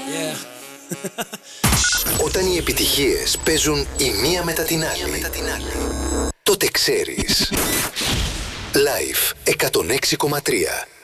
Όταν οι επιτυχίες παίζουν η μία μετά την άλλη, τότε ξέρεις. Live 106,3.